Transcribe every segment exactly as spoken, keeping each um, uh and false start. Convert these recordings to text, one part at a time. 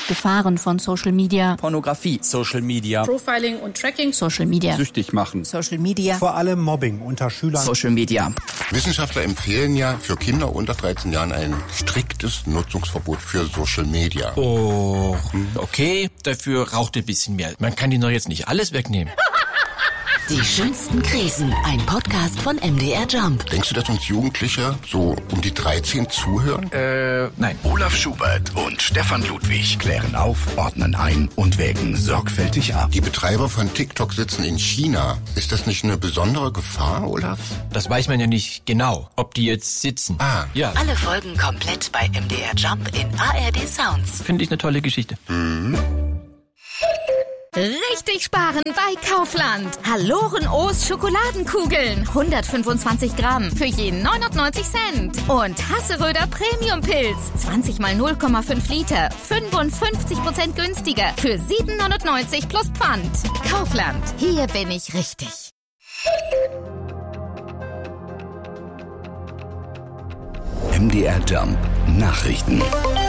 Gefahren von Social Media. Pornografie. Social Media. Profiling und Tracking. Social Media. Süchtig machen. Social Media. Vor allem Mobbing unter Schülern. Social Media. Wissenschaftler empfehlen ja für Kinder unter dreizehn Jahren ein striktes Nutzungsverbot für Social Media. Oh, okay, dafür raucht ein bisschen mehr. Man kann ihnen doch jetzt nicht alles wegnehmen. Die schönsten Krisen, ein Podcast von M D R Jump. Denkst du, dass uns Jugendliche so um die dreizehn zuhören? Äh, nein. Olaf Schubert und Stefan Ludwig klären auf, ordnen ein und wägen sorgfältig ab. Die Betreiber von TikTok sitzen in China. Ist das nicht eine besondere Gefahr, Olaf? Das weiß man ja nicht genau, ob die jetzt sitzen. Ah. Ja. Alle Folgen komplett bei M D R Jump in A R D Sounds. Finde ich eine tolle Geschichte. Mhm. Richtig sparen bei Kaufland. Haloren O's Schokoladenkugeln. hundertfünfundzwanzig Gramm für jeden neunundneunzig Cent. Und Hasseröder Premium Pilz. zwanzig mal null Komma fünf Liter. fünfundfünfzig Prozent günstiger. Für sieben neunundneunzig plus Pfand. Kaufland. Hier bin ich richtig. M D R Jump Nachrichten.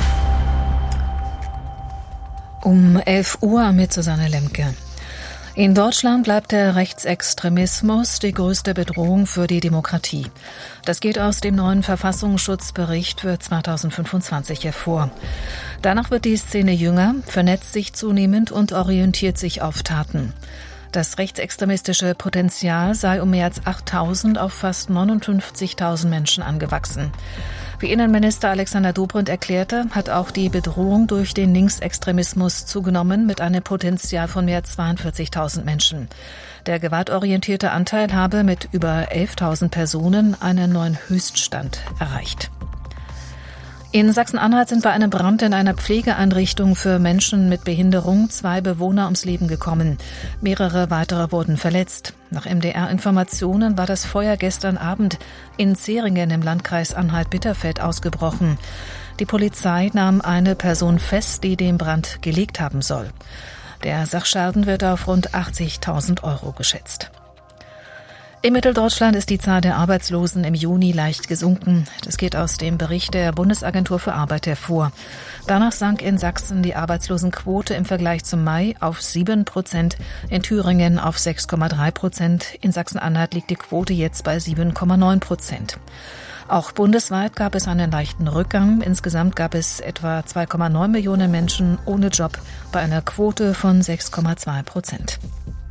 Um elf Uhr mit Susanne Lemke. In Deutschland bleibt der Rechtsextremismus die größte Bedrohung für die Demokratie. Das geht aus dem neuen Verfassungsschutzbericht für zweitausendfünfundzwanzig hervor. Danach wird die Szene jünger, vernetzt sich zunehmend und orientiert sich auf Taten. Das rechtsextremistische Potenzial sei um mehr als achttausend auf fast neunundfünfzigtausend Menschen angewachsen. Wie Innenminister Alexander Dobrindt erklärte, hat auch die Bedrohung durch den Linksextremismus zugenommen mit einem Potenzial von mehr als zweiundvierzigtausend Menschen. Der gewaltorientierte Anteil habe mit über elftausend Personen einen neuen Höchststand erreicht. In Sachsen-Anhalt sind bei einem Brand in einer Pflegeeinrichtung für Menschen mit Behinderung zwei Bewohner ums Leben gekommen. Mehrere weitere wurden verletzt. Nach M D R-Informationen war das Feuer gestern Abend in Zeringen im Landkreis Anhalt-Bitterfeld ausgebrochen. Die Polizei nahm eine Person fest, die den Brand gelegt haben soll. Der Sachschaden wird auf rund achtzigtausend Euro geschätzt. In Mitteldeutschland ist die Zahl der Arbeitslosen im Juni leicht gesunken. Das geht aus dem Bericht der Bundesagentur für Arbeit hervor. Danach sank in Sachsen die Arbeitslosenquote im Vergleich zum Mai auf sieben Prozent, in Thüringen auf sechs Komma drei Prozent. In Sachsen-Anhalt liegt die Quote jetzt bei sieben Komma neun Prozent. Auch bundesweit gab es einen leichten Rückgang. Insgesamt gab es etwa zwei Komma neun Millionen Menschen ohne Job bei einer Quote von sechs Komma zwei Prozent.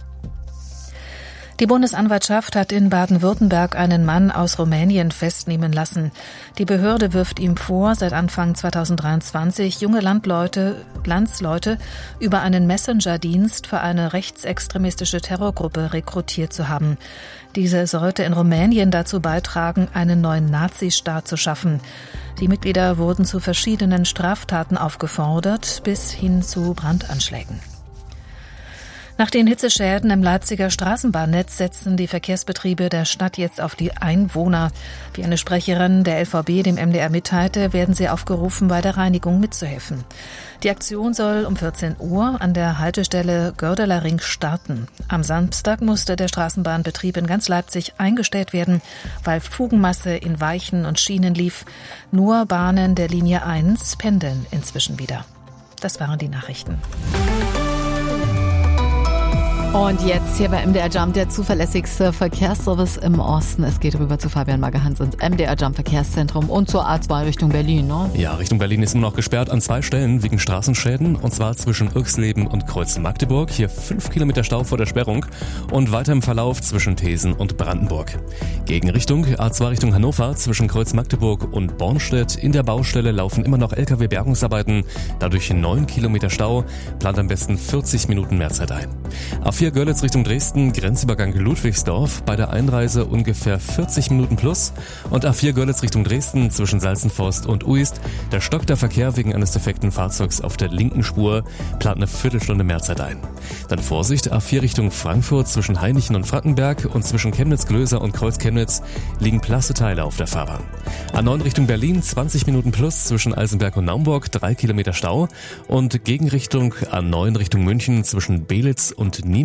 Die Bundesanwaltschaft hat in Baden-Württemberg einen Mann aus Rumänien festnehmen lassen. Die Behörde wirft ihm vor, seit Anfang zweitausenddreiundzwanzig junge Landleute, Landsleute über einen Messenger-Dienst für eine rechtsextremistische Terrorgruppe rekrutiert zu haben. Diese sollte in Rumänien dazu beitragen, einen neuen Nazistaat zu schaffen. Die Mitglieder wurden zu verschiedenen Straftaten aufgefordert, bis hin zu Brandanschlägen. Nach den Hitzeschäden im Leipziger Straßenbahnnetz setzen die Verkehrsbetriebe der Stadt jetzt auf die Einwohner. Wie eine Sprecherin der L V B dem M D R mitteilte, werden sie aufgerufen, bei der Reinigung mitzuhelfen. Die Aktion soll um vierzehn Uhr an der Haltestelle Gördeler Ring starten. Am Samstag musste der Straßenbahnbetrieb in ganz Leipzig eingestellt werden, weil Fugenmasse in Weichen und Schienen lief. Nur Bahnen der Linie eins pendeln inzwischen wieder. Das waren die Nachrichten. Und jetzt hier bei M D R Jump, der zuverlässigste Verkehrsservice im Osten. Es geht rüber zu Fabian Magerhans ins M D R Jump Verkehrszentrum und zur A zwei Richtung Berlin, ne? Ja, Richtung Berlin ist immer noch gesperrt an zwei Stellen wegen Straßenschäden. Und zwar zwischen Irxleben und Kreuzen-Magdeburg. Hier fünf Kilometer Stau vor der Sperrung. Und weiter im Verlauf zwischen Thesen und Brandenburg. Gegenrichtung A zwei Richtung Hannover zwischen Kreuzen-Magdeburg und Bornstedt. In der Baustelle laufen immer noch L K W-Bergungsarbeiten. Dadurch neun Kilometer Stau. Plant am besten vierzig Minuten mehr Zeit ein. A vier Görlitz Richtung Dresden, Grenzübergang Ludwigsdorf, bei der Einreise ungefähr vierzig Minuten plus. Und A vier Görlitz Richtung Dresden zwischen Salzenforst und Uist, da stockt der Verkehr wegen eines defekten Fahrzeugs auf der linken Spur, plant eine Viertelstunde mehr Zeit ein. Dann Vorsicht, A vier Richtung Frankfurt zwischen Hainichen und Frankenberg und zwischen Chemnitz-Glöser und Kreuz-Chemnitz liegen plasse Teile auf der Fahrbahn. A neun Richtung Berlin, zwanzig Minuten plus zwischen Eisenberg und Naumburg, drei Kilometer Stau. Und Gegenrichtung A neun Richtung München zwischen Belitz und Niemöller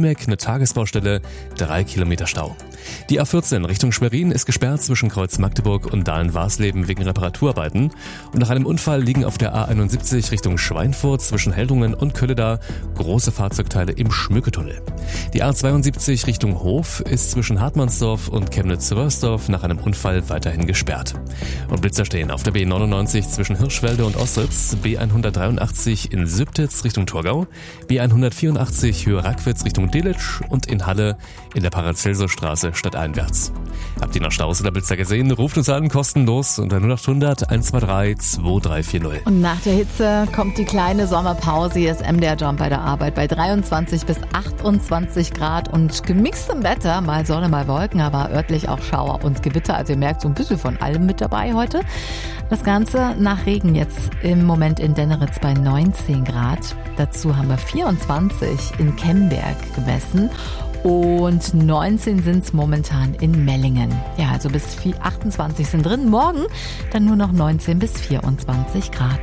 Emek eine Tagesbaustelle, drei Kilometer Stau. Die A vierzehn Richtung Schwerin ist gesperrt zwischen Kreuz Magdeburg und Dahlen-Warsleben wegen Reparaturarbeiten. Und nach einem Unfall liegen auf der A einundsiebzig Richtung Schweinfurt zwischen Heldungen und Kölleda große Fahrzeugteile im Schmücketunnel. Die A zweiundsiebzig Richtung Hof ist zwischen Hartmannsdorf und Chemnitz-Wörsdorf nach einem Unfall weiterhin gesperrt. Und Blitzer stehen auf der B neunundneunzig zwischen Hirschwelde und Ostritz, B hundertdreiundachtzig in Sübtitz Richtung Torgau, B hundertvierundachtzig Höhe Rackwitz Richtung Delitzsch und in Halle in der Paracelsusstraße stadteinwärts. Habt ihr noch Staus oder Blitzer gesehen? Ruft uns an, kostenlos unter null acht hundert eins zwei drei zwei drei vier null. Und nach der Hitze kommt die kleine Sommerpause. Hier ist M D R Jump bei der Arbeit bei dreiundzwanzig bis achtundzwanzig Grad und gemixtem Wetter. Mal Sonne, mal Wolken, aber örtlich auch Schauer und Gewitter. Also ihr merkt, so ein bisschen von allem mit dabei heute. Das Ganze nach Regen jetzt im Moment in Denneritz bei neunzehn Grad. Dazu haben wir vierundzwanzig in Kemberg gemessen. Und neunzehn sind es momentan in Mellingen. Ja, also bis achtundzwanzig sind drin. Morgen dann nur noch neunzehn bis vierundzwanzig Grad.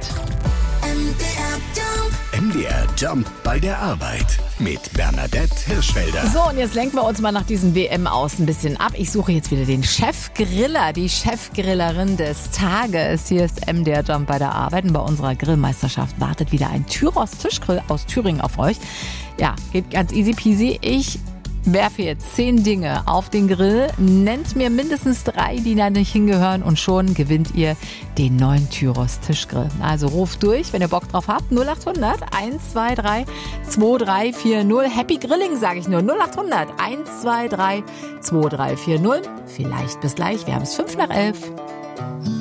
M D R Jump bei der Arbeit mit Bernadette Hirschfelder. So, und jetzt lenken wir uns mal nach diesem W M aus ein bisschen ab. Ich suche jetzt wieder den Chefgriller, die Chefgrillerin des Tages. Hier ist M D R Jump bei der Arbeit. Und bei unserer Grillmeisterschaft wartet wieder ein Tyros Tischgrill aus Thüringen auf euch. Ja, geht ganz easy peasy. Ich werfe jetzt zehn Dinge auf den Grill, nennt mir mindestens drei, die da nicht hingehören und schon gewinnt ihr den neuen Tyros Tischgrill. Also ruft durch, wenn ihr Bock drauf habt, null acht hundert eins zwei drei zwei drei vier null. Happy Grilling, sage ich nur. null acht hundert eins zwei drei zwei drei vier null. Vielleicht bis gleich, wir haben es fünf nach elf.